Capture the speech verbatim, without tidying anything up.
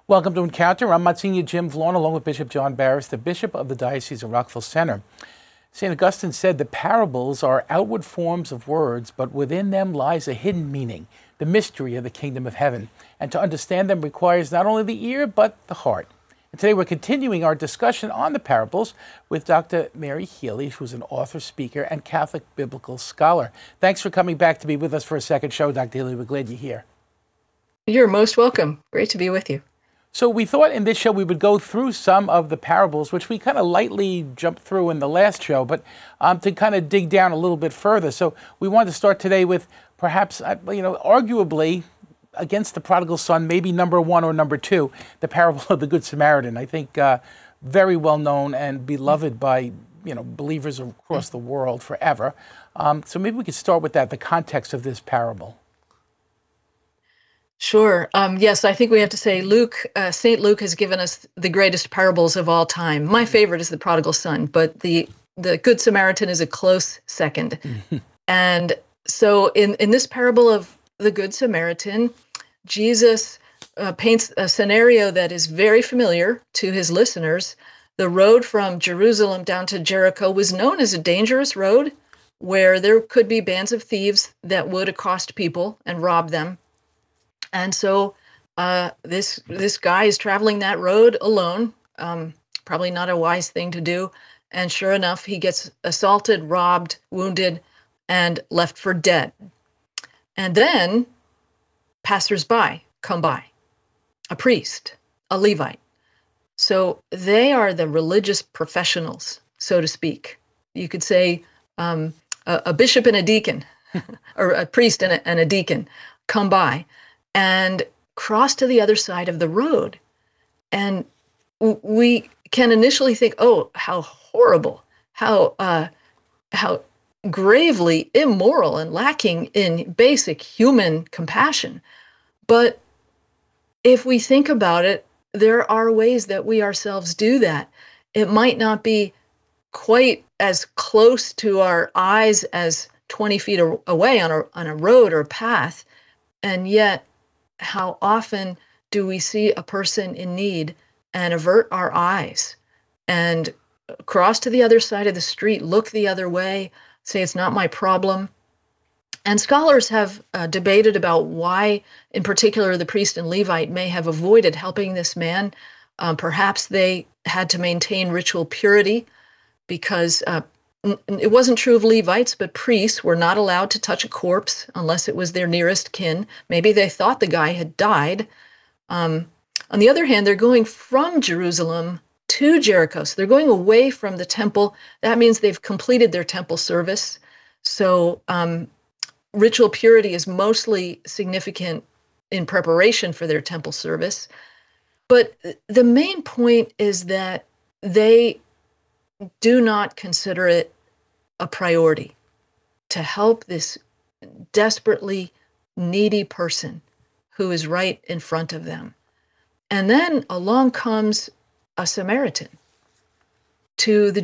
Welcome to Encounter. I'm Monsignor Jim Vlon, along with Bishop John Barris, the Bishop of the Diocese of Rockville Centre. Saint Augustine said the parables are outward forms of words, but within them lies a hidden meaning, the mystery of the kingdom of heaven. And to understand them requires not only the ear, but the heart. And today we're continuing our discussion on the parables with Doctor Mary Healy, who's an author, speaker, and Catholic biblical scholar. Thanks for coming back to be with us for a second show, Doctor Healy. We're glad you're here. You're most welcome. Great to be with you. So we thought in this show we would go through some of the parables, which we kind of lightly jumped through in the last show, but um, to kind of dig down a little bit further. So we wanted to start today with perhaps, uh, you know, arguably against the prodigal son, maybe number one or number two, the parable of the Good Samaritan. I think uh, very well known and beloved by, you know, believers across the world forever. Um, so maybe we could start with that, the context of this parable. Sure. Um, yes, I think we have to say Luke, uh, Saint Luke has given us the greatest parables of all time. My favorite is the prodigal son, but the the Good Samaritan is a close second. And so in, in this parable of the Good Samaritan, Jesus uh, paints a scenario that is very familiar to his listeners. The road from Jerusalem down to Jericho was known as a dangerous road where there could be bands of thieves that would accost people and rob them. And so uh, this this guy is traveling that road alone, um, probably not a wise thing to do. And sure enough, he gets assaulted, robbed, wounded, and left for dead. And then passersby come by, a priest, a Levite. So they are the religious professionals, so to speak. You could say um, a, a bishop and a deacon, or a priest and a, and a deacon come by and cross to the other side of the road. And we can initially think, oh, how horrible, how uh, how gravely immoral and lacking in basic human compassion. But if we think about it, there are ways that we ourselves do that. It might not be quite as close to our eyes as twenty feet away on a, on a road or path, and yet how often do we see a person in need and avert our eyes and cross to the other side of the street, look the other way, say it's not my problem? And scholars have uh, debated about why, in particular, the priest and Levite may have avoided helping this man. Um, perhaps they had to maintain ritual purity because uh, it wasn't true of Levites, but priests were not allowed to touch a corpse unless it was their nearest kin. Maybe they thought the guy had died. Um, on the other hand, they're going from Jerusalem to Jericho. So they're going away from the temple. That means they've completed their temple service. So um, ritual purity is mostly significant in preparation for their temple service. But the main point is that they do not consider it a priority to help this desperately needy person who is right in front of them. And then along comes a Samaritan to the